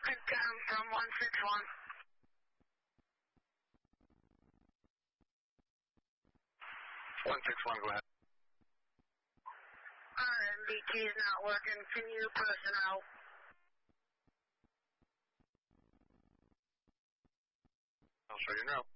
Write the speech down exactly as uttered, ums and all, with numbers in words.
Confirm from one six one. one six one, go ahead. Our M D T is not working. Can you personnel? I'll show you now.